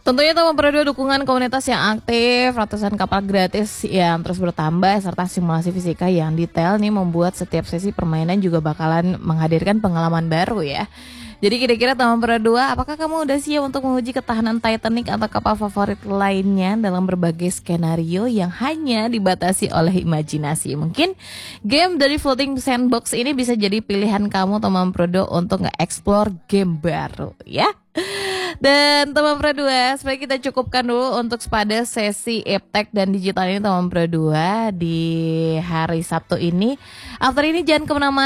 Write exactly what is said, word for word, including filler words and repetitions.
Tentunya teman Pro dua dukungan komunitas yang aktif, ratusan kapal gratis yang terus bertambah, serta simulasi fisika yang detail nih membuat setiap sesi permainan juga bakalan menghadirkan pengalaman baru ya. Jadi kira-kira teman Pro dua, apakah kamu udah siap untuk menguji ketahanan Titanic atau kapal favorit lainnya dalam berbagai skenario yang hanya dibatasi oleh imajinasi? Mungkin game dari Floating Sandbox ini bisa jadi pilihan kamu teman Pro dua untuk nge-explore game baru ya. Dan teman Pro dua, sebaiknya kita cukupkan dulu untuk pada sesi iptek dan digital ini teman Pro dua di hari Sabtu ini. After ini jangan kemana-mana.